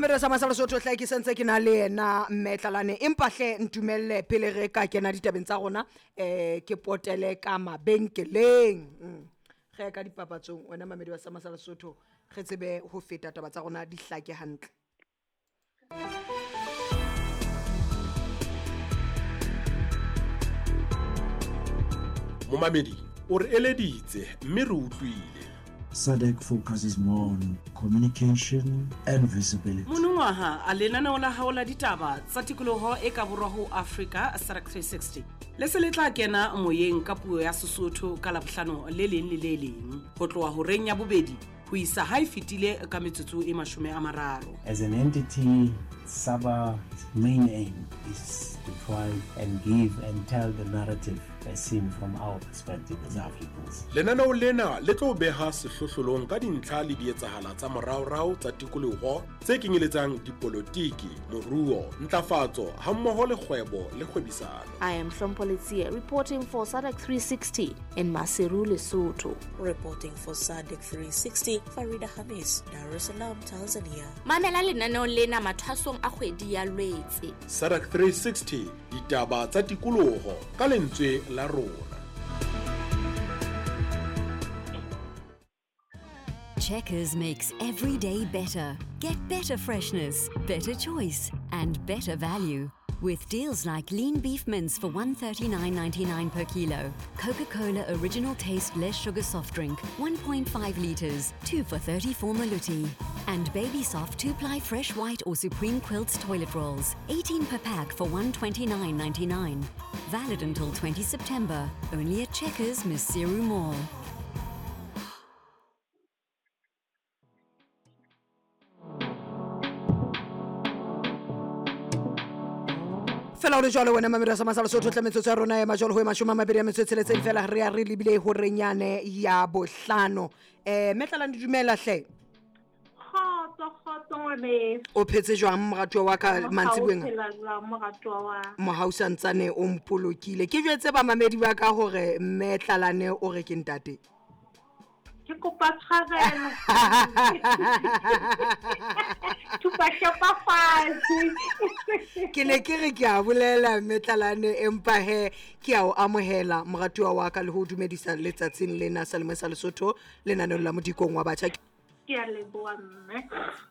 Mamedia sa masala Sotho tla ke sentse ke na le yena Mmetlalane empa hle ntumelle pele re ka kena ditabeng tsa rona ke potele ka mabenkeleng ge ka dipapatsong wena Mamedia sa masala Sotho ge tsebe ho feta taba tsa rona di hlake hantle. Momamedi o re eleditse mme re utlwile. SADC focuses more on communication and visibility. Monongwaha a lenaneo la hao la ditaba tsa tikoloho e ka borwa ho Africa SADC 360 le se le tla kena moyeng ka puo ya Sesotho ka Labohlano le leng le le leng ho tloha horeng ya bobedi ho isa ha e fetile ka metsotso e 30. As an entity, Saba's main aim is to try and give and tell the narrative as seen from our perspective as Africans. Lenaneo lena le tlo beha sehlohlolong ka dintlha le dietsahala tsa moraorao tsa tikoloho tse kenyeletsang dipolotiki, moruo, ntlafatso hammoho le kgwebo le kgwebisano. I am Hlompho Letsie reporting for SADC 360 in Maseru, Lesotho. Reporting for SADC 360, Farida Hamis, Dar es Salaam, Tanzania. Mamela lenaneo lena mathwasong a kgwedi ya Lwetse. SADC 360 ditaba tsa tikoloho ka lentswe la rona. Checkers makes every day better. Get better freshness, better choice, and better value. With deals like lean beef mince for $139.99 per kilo, Coca-Cola Original Taste Less Sugar Soft Drink, 1.5 litres, 2 for 34 Maluti. And Baby Soft 2-ply Fresh White or Supreme Quilts Toilet Rolls, 18 per pack for $129.99. Valid until 20 September, only at Checkers Maseru Mall. Fela o jalo wena Mamedia sa masala Sotho tlametso tsa rona ya majolo ho e 26 fela re a re libile ho renyane ya bohlano. Mmetlalane dumela hle. Kgotso ngwane. O phetse jwang moratwa wa ka mantsibeng? Moratwa wa. Mohausa ntsane o mpolokile. Ke jwetse ba mamedi ba ka hore Mmetlalane o re ke ntate. Ke kopa tshwarelo. Tupa shapa fatshe. Ke ne ke re ke a bolela Mmetlalane empa he ke a o amohela moratwa wa ka le ho dumedisa letsatsing lena sa Selemo sa Lesotho lenaneo la modikong wa batjha. Ke a leboha mme.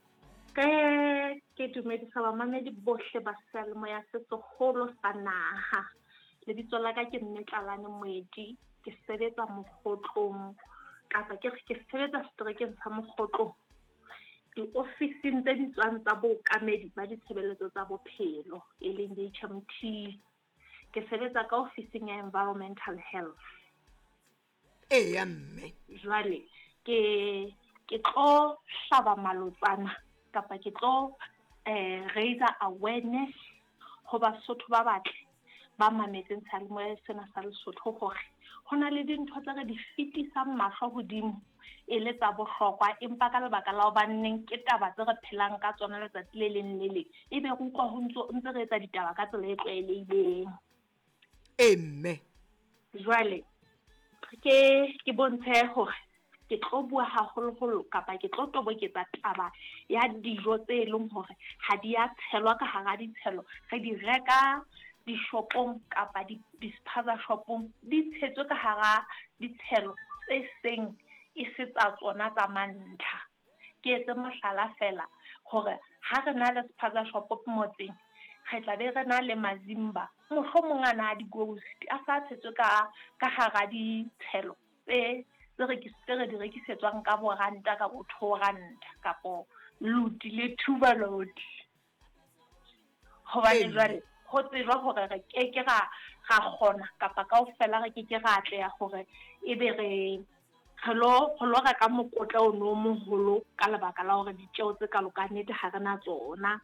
Ke dumedisa ba mamedi bohle ba Selemo ya Sesotho sa naha. Lebitso la ka ke Mmetlalane Moedi, ke sebetsa Mokgotlong kapa ke sebetsa seterekeng sa Mokgotlo diofising tse di tswang tsa bookamedi ba ditshebeletso tsa bophelo e leng HMT. Ke sebetsa ka ofising ya environmental health. Ya mme Jwale ke tlo hlaba malotsana kapa ke tlo raise awareness ho Basotho ba batle ba mametseng Selemo sena sa Lesotho hore hona le dintho tse re di fetisang mahlo hodimo e le tsa bohlokwa empa ka lebaka la hobaneng ke taba tse re phelang ka tsona letsatsi le leng le leng ebe re utlwa ho ntse re etsa ditaba ka tsela e tlwaelehileng. Emme Jwale ke bontshe hore ke tlo bua haholoholo kapa ke tlo toboketsa taba ya dijo tse leng hore ha di a tshelwa ka hara ditshelo re di reka dishopong kapa dispaza shopong di tshetswe ka hara ditshelo tse seng e se tsa tsona tsa mantlha. Ke etse mohlala fela hore ha re na le spaza shop motseng re tla be re na le mazimba mohlomong ana di ghost a sa tshetswe ka hara ditshelo tse re di rekisetswang ka boranta ka bo 2 ranta kapo loti le tuba loti. Hobane jwale ho tsejwa hore re ke ra kgona kapa kaofela re ke ra atleha hore ebe re lo reka mokotla o no moholo ka lebaka la hore ditjeo tse ka lokanete ha rena tsona.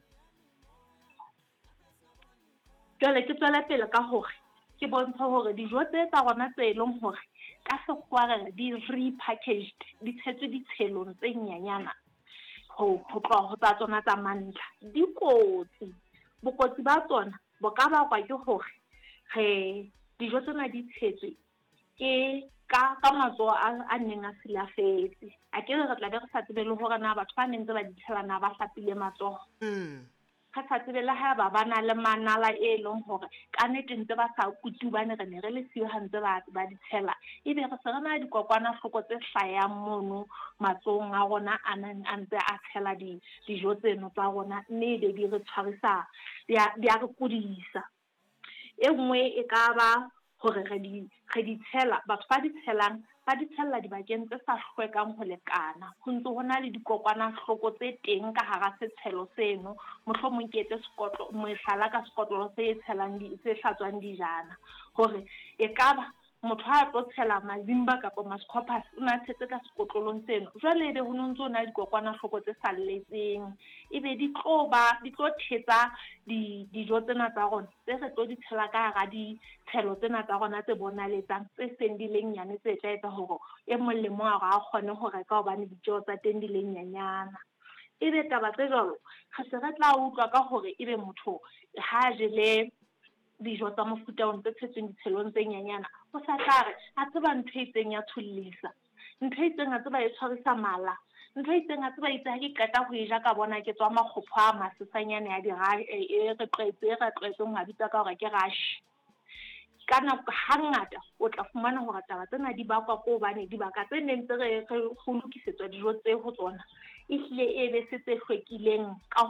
Jwale ke tswela pele ka hore ke bontsha hore dijo tse tsa rona tse leng hore ka sekgwa re di repackaged di tshetswe ditshelong tse nyanyana ho tloha ho tsa tsona tsa mantlha di kotsi. Bokotsi ba tsona bo ka bakwa ke hore dijo tsena di tshetswe ke ka matsoho a neng a silafetse a ke re tla be re sa tsebe le hore na batho ba neng tse ba di tshela ba hlapile matsoho ka sa tsebe le ha ba na le manala e leng hore ka nnete ntse ba sa kutubane re ne re le siyo ha ntse ba di tshela ebe re se re na dikokwanahloko tse hlayang mono matsohong a rona a ntse a tshela dijo tseno tsa rona mme ebe di re tshwarisa di a re kudisa. E nngwe e ka ba hore re di tshela batho ba di tshelang ba di tshella dibakeng tse sa hlwekang ho lekana ho ntse ho na le dikokwanahloko tse teng ka hara setshelo seno mohlomong ke etse mohlala ka sekotlolo se hlatswang dijana hore e ka ba motho ha a tlo tshela mazimba kapa mascopas o na tshetse ka sekotlolong seno jwale ebe ho ntse ho na le dikokwanahloko tse salletseng ebe di tlo thetsa dijo tsena tsa rona tse re tlo di tshela ka hara ditshelo tsena tsa rona tse bonaletsang tse seng di leng nyane tse tla etsa hore e mong le mong a kgone ho reka hobane ditjeo tsa teng di leng nyanyana. Ebe taba tse jwalo re se re tla utlwa ka hore ebe motho ha jele dijo tsa mofuta o ntse tshetseng ditshelong tse nyanyana o sa tlare a tseba ntho e itseng ya thullisa ntho e itseng a tseba e tshwarisa mala ntho e itseng a tseba itse ha ke qeta ho e ja ka bona ke tswa makgopho a masesanyane ya re tlwaetseng ho bitsa ka hore ke rash. Ka nako hangata o tla fumana hore taba tsena di bakwa ko hobane dibaka tse neng tse re go lokisetswa dijo tse ho tsona ehlile e be se tse hlwekileng ka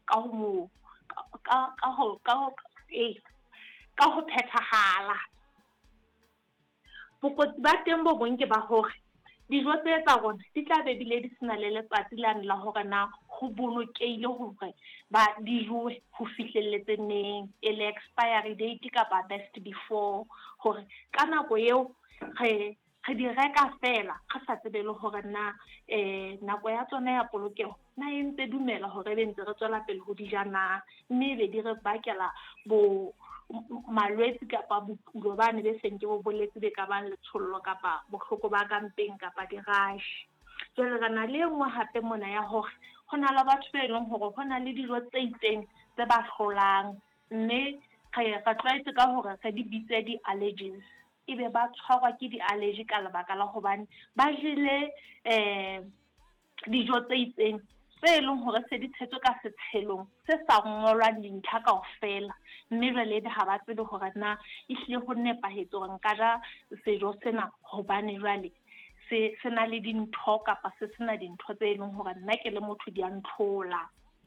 ho phethahala. Bokotsi ba teng bo bong ke ba hore dijo tse tsa rona di tla be bile di sena le letsatsi lane la hore na ho bolokehile hore ba di jowe ho fihlelletse neng e le expiry date kapa best before hore ka nako eo re di reka fela ka sa tsebe le hore na nako ya tsona ya polokeho na e ntse dumela hore be ntse re tswela pele ho di ja na mme be di re bakela malwetse kapa bokulo ba ne be seng ke bo boletse be ka bang letshollo kapa bohloko ba ka mpeng kapa dirash. Jwale re na le nngwe hape mona ya hore ho na le batho be leng hore ho na le dijo tse itseng tse ba hlolang mme re tlwaetse ka hore re di bitse di-allergies ebe ba tshwarwa ke di-allergy ka lebaka la hobane ba jele dijo tse itseng tse leng hore se di tshetswe ka setshelong se sa ngolwang dintlha kaofela mme jwale ha ba tsebe hore na ehlile ho nepahetse hore nka ja sejo sena hobane jwale se na le dintho kapa se sena dintho tse leng hore nna ke le motho di a ntlhola.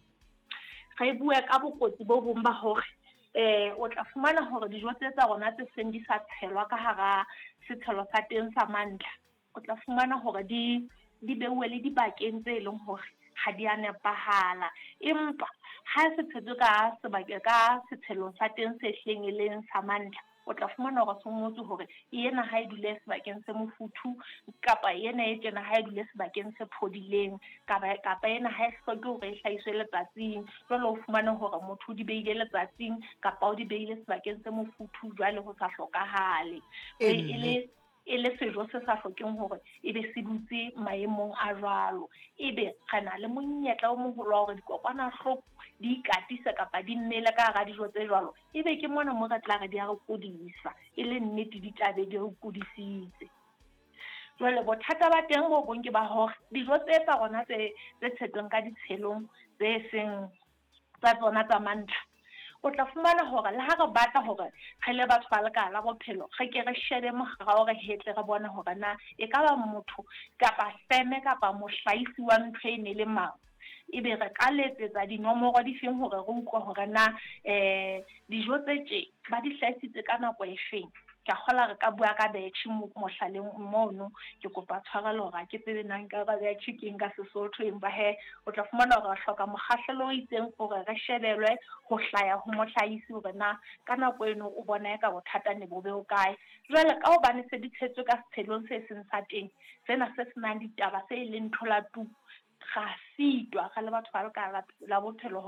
Re bue ka bokotsi bo bong ba hore o tla fumana hore dijo tsa rona tse seng di sa tshelwa ka hara setshelo sa teng sa mantlha o tla fumana hore di beuwe le dibakeng tse leng hore ha di a nepahala empa ha se tshetswe ka setshelo sa teng se hleng e leng sa mantlha o tla fumana hore se ngotswe hore ena ha e dule sebakeng se mofuthu kapa ena e tjena ha e dule sebakeng se phodileng kapa ena ha e hloke hore e hlahiswe letsatsing jwale o fumane hore motho o di beile letsatsing kapa o di beile sebakeng se mofuthu jwale ho sa hlokahale e le sejo se sa hlokeng hore ebe se dutse maemong a jwalo ebe re na le monyetla o moholo hore dikokwanahloko di ikatisa kapa di nnele ka hara dijo tse jwalo ebe ke mona mo re tla re di a re kodisa e le nnete di tlabe di re kodisitse. Jwale bothata ba teng bo bong ke ba hore dijo tse tsa rona tse tshetsweng ka ditshelong tse seng tsa tsona tsa mantlha o tla fumana hore le ha re batla hore re le batho ba lekala la bophelo re ke re shebe morao re hetle re bona hore na e ka ba motho kapa feme kapa mohlahisi wa ntho e ne le mang ebe re ka letsetsa dinomoro di feng hore re utlwe hore na dijo tse tje ba di hlahisitse ka nako e feng ka kgola re ka bua ka betjhe mohlaleng mono ke kopa tshwarelo hore ke tsebe nang ka ba betjhe ke nka Sesotho empa o tla fumana hore re hloka mokgahlelo o itseng hore re shebelwe ho hlaya ho mohlahisi hore na ka nako eno o bona eka bothata ne bo be o kae jwale ka hobane se di tshetswe ka sethelong se seng sa teng sena se senang ditaba se leng thola tu ga sitwa ga le batho ba lekala la bophelo